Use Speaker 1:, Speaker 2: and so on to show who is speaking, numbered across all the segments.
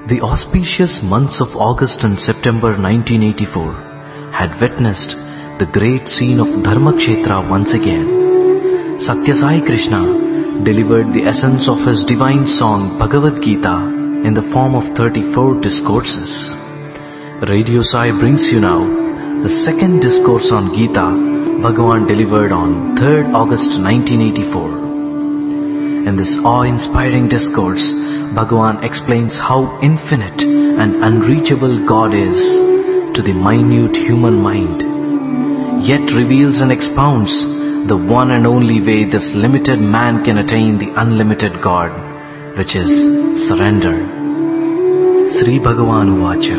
Speaker 1: The auspicious months of August and September 1984 had witnessed the great scene of Dharmakshetra once again. Satya Sai Krishna delivered the essence of his divine song Bhagavad Gita in the form of 34 discourses. Radio Sai brings you now the second discourse on Gita Bhagavan delivered on 3rd August 1984. In this awe-inspiring discourse, Bhagavan explains how infinite and unreachable God is to the minute human mind, yet reveals and expounds the one and only way this limited man can attain the unlimited God, which is surrender. Sri Bhagavan Uvacha.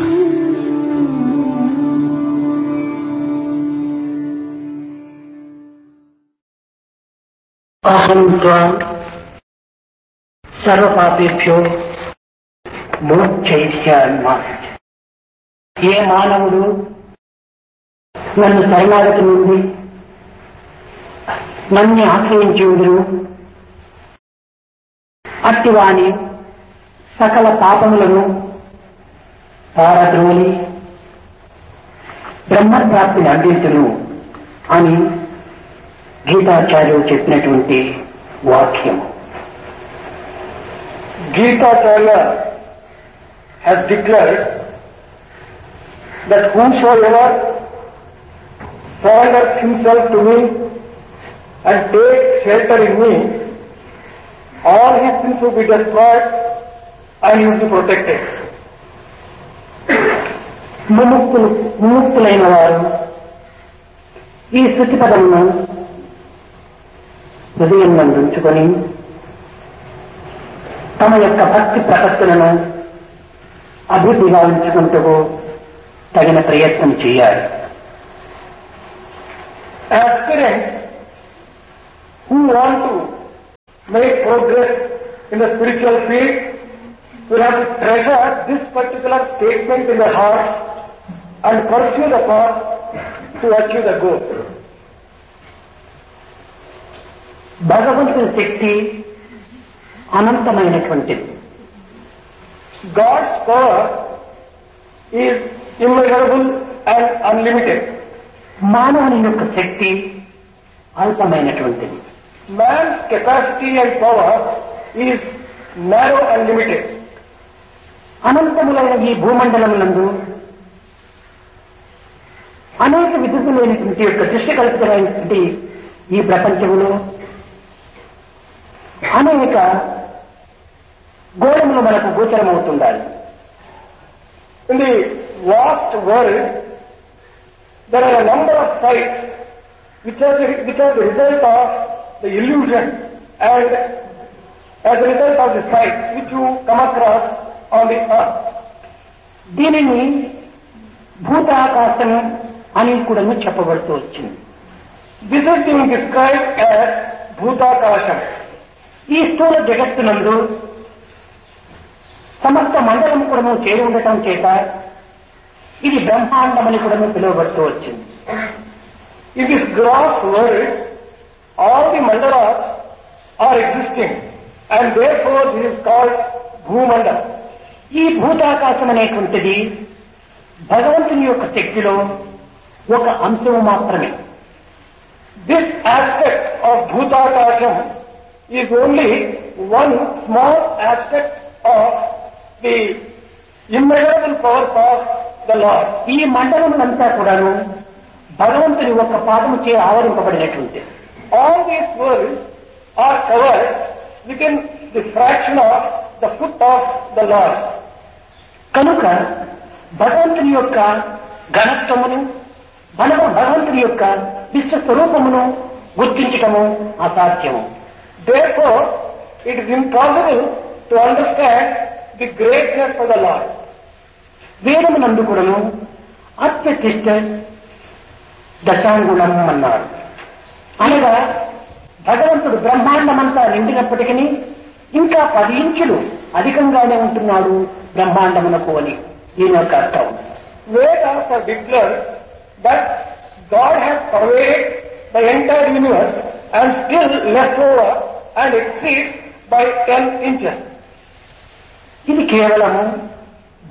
Speaker 2: Aham tvam సర్వపాపేభ్యో మోక్షయిష్యామి. ఏ మానవుడు నన్ను శరణాగతి నుండి నన్ను ఆశ్రయించుదురు అట్టివాని సకల పాపములను పారద్రోలి బ్రహ్మప్రాప్తిని అందించును అని గీతాచార్యులు చెప్పినటువంటి వాక్యం.
Speaker 3: Gita-charya has declared that whosoever surrenders himself to me and takes shelter in me, all his sins will be destroyed and he will be protected.
Speaker 2: ముముక్తులైన వారు ఈ స్తుతి పదమును హృదయం నందు ఉంచుకొని తమ యొక్క భక్తి ప్రపత్తులను అభివృద్ధి గావించుకుంటూ తగిన ప్రయత్నం చేయాలి.
Speaker 3: Aspirants who want to make progress in the spiritual field will have to treasure this particular statement in their heart and pursue the path to achieve the goal.
Speaker 2: భగవంతుని శక్తి అనంతమైనటువంటిది.
Speaker 3: God's power is immeasurable and unlimited.
Speaker 2: మానవుని యొక్క శక్తి అల్పమైనటువంటిది.
Speaker 3: Man's capacity and power is narrow and limited.
Speaker 2: అనంతములైన ఈ భూమండలమునందు అనేక విధులైనటువంటి యొక్క దృశ్యకల్పితమైనటువంటి ఈ ప్రపంచములో అనేక గోళములు మనకు గోచరమవుతుండాలి.
Speaker 3: In the vast world, there are a number of sights which are the result of the illusion and as a result of the sights which you come across on the earth.
Speaker 2: దీనిని భూతాకాశం అని కూడా చెప్పబడుతూ వచ్చింది.
Speaker 3: This is being described as Bhutakasham.
Speaker 2: ఈ స్థూల జగత్తునందు సమస్త మండలం కూడా చేరి ఉండటం చేత ఇది బ్రహ్మాండమని కూడా పిలువబడుతూ వచ్చింది.
Speaker 3: In this gross world, all the mandalas are existing and therefore this is called Bhumandala.
Speaker 2: ఈ భూతాకాశం అనేటువంటిది భగవంతుని యొక్క శక్తిలో ఒక అంశము మాత్రమే.
Speaker 3: This aspect of Bhutakasham is only one small aspect of the immeasurable powers of the Lord.
Speaker 2: ఈ మండలములంతా కూడాను భగవంతుని ఒక పాదము చే ఆవరింపబడినటువంటి.
Speaker 3: All these worlds are covered within the fraction of the foot of the Lord.
Speaker 2: కనుక భగవంతుని యొక్క ఘనత్వమును భగవంతుని యొక్క విశ్వస్వరూపమును గుర్తించటము అసాధ్యము.
Speaker 3: Therefore, it is impossible to understand the greatness of the Lord.
Speaker 2: వేదమునందు కూడాను అత్యతిష్ట దశాంగుణం అన్నారు. అనగా భగవంతుడు బ్రహ్మాండమంతా నిండినప్పటికీ ఇంకా 10 ఇంచులు అధికంగానే ఉంటున్నాడు బ్రహ్మాండమునకు అని దీని యొక్క అర్థం.
Speaker 3: Vedas have declared that God has pervaded the entire universe and still left over and exceeds by 10 inches.
Speaker 2: ఇది కేవలము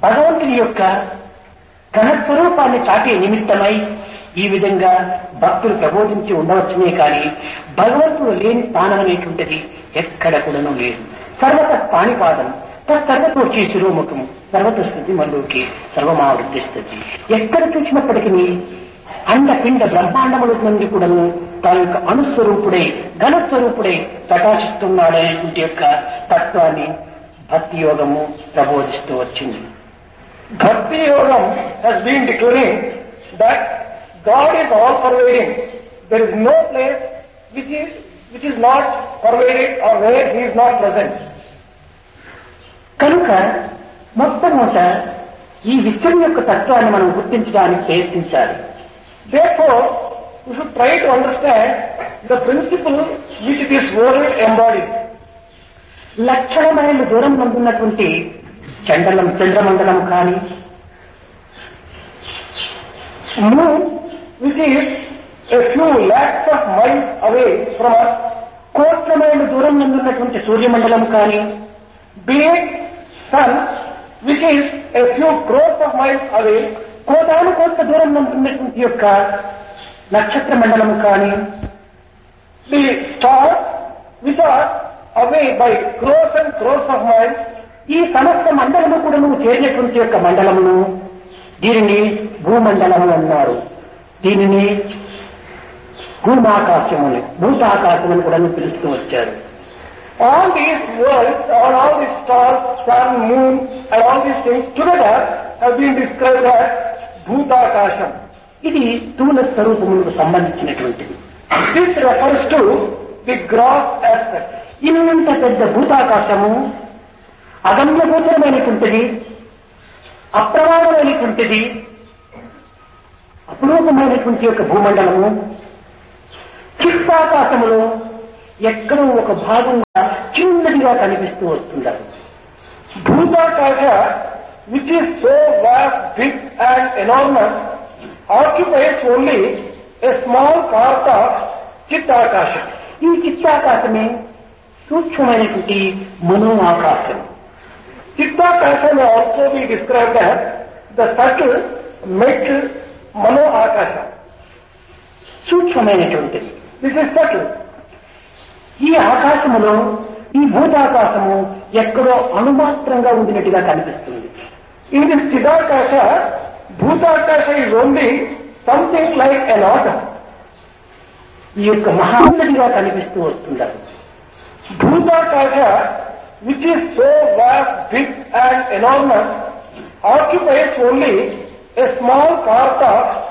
Speaker 2: భగవంతుని యొక్క ఘనస్వరూపాన్ని చాటే నిమిత్తమై ఈ విధంగా భక్తులు ప్రబోధించి ఉండవచ్చునే కానీ భగవంతుడు లేని స్థానం అనేటువంటిది ఎక్కడ కూడాను లేదు. సర్వత పాణిపాదం తత్సర్వతోచి శిరోముఖం సర్వత స్థితి మల్లోకి సర్వమావృద్ధిస్తుంది. ఎక్కడ చూసినప్పటికీ అండపిండ బ్రహ్మాండముల నుండి కూడాను తన యొక్క అణుస్వరూపుడై ఘనస్వరూపుడై ప్రకాశిస్తున్నాడనేటువంటి యొక్క తత్వాన్ని భక్తి యోగము ప్రబోధిస్తూ వచ్చింది.
Speaker 3: Bhakti Yogam has been declaring that God is all pervading. There is no place which is not pervaded or where He is not present.
Speaker 2: కనుక మొట్టమొదట ఈ విశ్వం యొక్క తత్వాన్ని మనం గుర్తించడానికి ప్రయత్నించాలి.
Speaker 3: Therefore, we should try to understand the principle which this world embodies.
Speaker 2: లక్షల మైళ్ళ దూరం ఉన్నటువంటి చంద్రమండలం కానీ
Speaker 3: moon which is a few lakhs of miles away from us,
Speaker 2: కోట్ల మైళ్ళ దూరం ఉన్నటువంటి సూర్యమండలం కానీ
Speaker 3: be it sun which is a few crores of miles away,
Speaker 2: కోటాను కోట్ల దూరం ఉన్నటువంటి యొక్క నక్షత్ర మండలం కానీ
Speaker 3: the stars which are away by crores and crores of miles,
Speaker 2: ఈ సమస్త మండలము కూడా నువ్వు చేరినటువంటి యొక్క మండలమును దీనిని భూమండలము అన్నారు. దీనిని భూమాకాశముని భూతాకాశమని కూడా పిలుస్తూ వచ్చారు.
Speaker 3: all these worlds, all these stars, sun, moon and all these things together have been described as Bhutakasham.
Speaker 2: ఇది స్థూల స్వరూపములకు సంబంధించినటువంటిది.
Speaker 3: This refers to the gross aspect.
Speaker 2: ఇంత పెద్ద భూతాకాశము అగమ్యగోచరమైనటువంటిది, అప్రమాణమైనటువంటిది, అపురూపమైనటువంటి యొక్క భూమండలము చిత్తాకాశములో ఎక్కడో ఒక భాగంగా చిన్నదిగా కనిపిస్తూ వస్తున్నారు.
Speaker 3: Bhutakasha, which is so vast, big and enormous, occupies only a small part of Chittakasha.
Speaker 2: ఈ చిత్తాకాశమే సూక్ష్మమైనటువంటి మనో ఆకాశం.
Speaker 3: Chittakasha may also be described as the subtle Mano Akasha.
Speaker 2: సూక్ష్మమైనటువంటిది.
Speaker 3: This is subtle.
Speaker 2: ఈ ఆకాశములో ఈ భూతాకాశము ఎక్కడో అణుమాత్రంగా ఉండినట్టుగా కనిపిస్తుంది.
Speaker 3: In this Chidakasha, Bhutakasha is only something like an atom.
Speaker 2: ఈ యొక్క మహాన్నతిగా కనిపిస్తూ వస్తున్నారు.
Speaker 3: Bhutakasha, which is so vast, big and enormous, occupies only a small part of